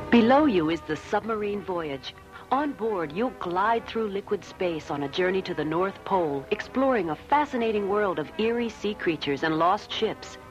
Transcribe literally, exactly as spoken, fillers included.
Below you is the submarine voyage. On board, you'll glide through liquid space on a journey to the North Pole, exploring a fascinating world of eerie sea creatures and lost ships.